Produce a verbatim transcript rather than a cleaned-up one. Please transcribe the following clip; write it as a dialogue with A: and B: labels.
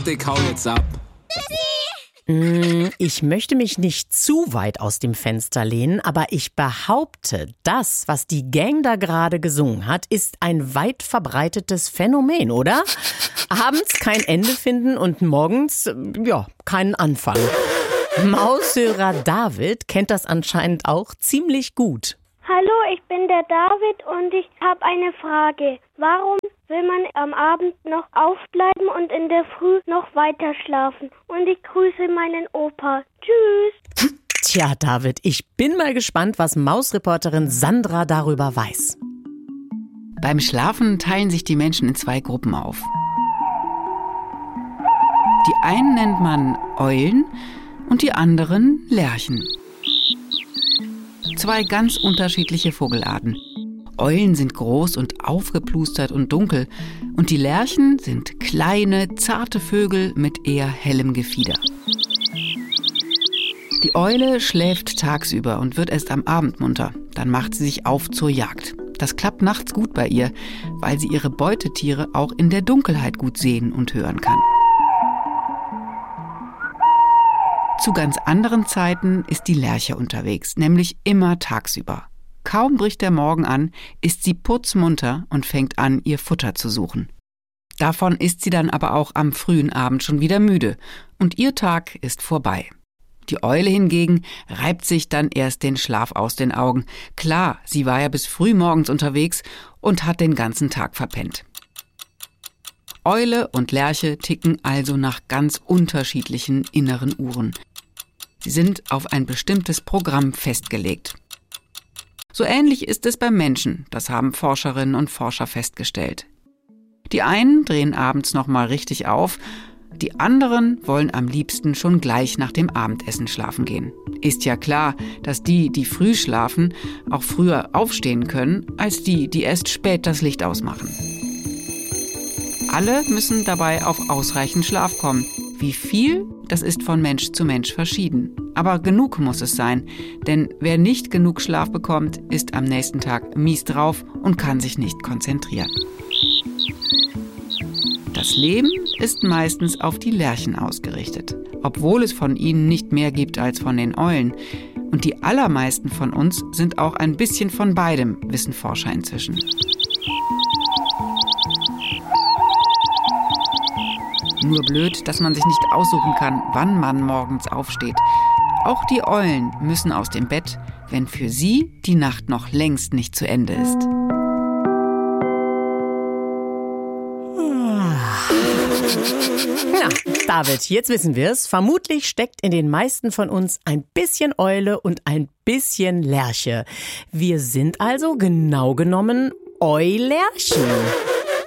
A: Warte, ich hau jetzt ab.
B: Ich möchte mich nicht zu weit aus dem Fenster lehnen, aber ich behaupte, das, was die Gang da gerade gesungen hat, ist ein weit verbreitetes Phänomen, oder? Abends kein Ende finden und morgens, ja, keinen Anfang. Maushörer David kennt das anscheinend auch ziemlich gut.
C: Hallo, ich bin der David und ich habe eine Frage. Warum will man am Abend noch aufbleiben und in der Früh noch weiter schlafen? Und ich grüße meinen Opa. Tschüss.
B: Tja, David, ich bin mal gespannt, was Mausreporterin Sandra darüber weiß.
D: Beim Schlafen teilen sich die Menschen in zwei Gruppen auf. Die einen nennt man Eulen und die anderen Lerchen. Zwei ganz unterschiedliche Vogelarten. Eulen sind groß und aufgeplustert und dunkel und die Lerchen sind kleine, zarte Vögel mit eher hellem Gefieder. Die Eule schläft tagsüber und wird erst am Abend munter. Dann macht sie sich auf zur Jagd. Das klappt nachts gut bei ihr, weil sie ihre Beutetiere auch in der Dunkelheit gut sehen und hören kann. Zu ganz anderen Zeiten ist die Lerche unterwegs, nämlich immer tagsüber. Kaum bricht der Morgen an, ist sie putzmunter und fängt an, ihr Futter zu suchen. Davon ist sie dann aber auch am frühen Abend schon wieder müde und ihr Tag ist vorbei. Die Eule hingegen reibt sich dann erst den Schlaf aus den Augen. Klar, sie war ja bis früh morgens unterwegs und hat den ganzen Tag verpennt. Eule und Lerche ticken also nach ganz unterschiedlichen inneren Uhren. Sie sind auf ein bestimmtes Programm festgelegt. So ähnlich ist es beim Menschen, das haben Forscherinnen und Forscher festgestellt. Die einen drehen abends noch mal richtig auf, die anderen wollen am liebsten schon gleich nach dem Abendessen schlafen gehen. Ist ja klar, dass die, die früh schlafen, auch früher aufstehen können, als die, die erst spät das Licht ausmachen. Alle müssen dabei auf ausreichend Schlaf kommen. Wie viel, das ist von Mensch zu Mensch verschieden. Aber genug muss es sein, denn wer nicht genug Schlaf bekommt, ist am nächsten Tag mies drauf und kann sich nicht konzentrieren. Das Leben ist meistens auf die Lerchen ausgerichtet, obwohl es von ihnen nicht mehr gibt als von den Eulen. Und die allermeisten von uns sind auch ein bisschen von beidem, wissen Forscher inzwischen. Nur blöd, dass man sich nicht aussuchen kann, wann man morgens aufsteht. Auch die Eulen müssen aus dem Bett, wenn für sie die Nacht noch längst nicht zu Ende ist.
B: Ja, David, jetzt wissen wir es. Vermutlich steckt in den meisten von uns ein bisschen Eule und ein bisschen Lerche. Wir sind also genau genommen Eulerchen.